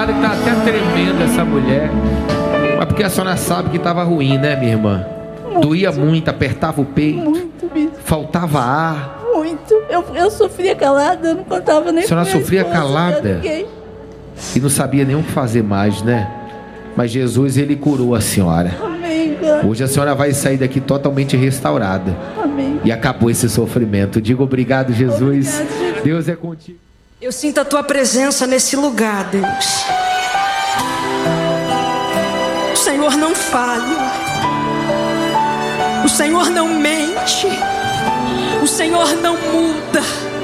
nada que tá até tremendo essa mulher. Mas porque a senhora sabe que estava ruim, né, minha irmã? Doía muito, apertava o peito. Muito, bispo. Faltava ar. Muito. Eu sofria calada, eu não contava nem. A senhora sofria calada e não sabia nem o que fazer mais, né? Mas Jesus, ele curou a senhora. Amém, God. Hoje a senhora vai sair daqui totalmente restaurada. Amém. E acabou esse sofrimento. Diga obrigado, Jesus. Obrigado, Jesus. Deus é contigo. Eu sinto a tua presença nesse lugar, Deus. O Senhor não falha. O Senhor não mente. O Senhor não muda.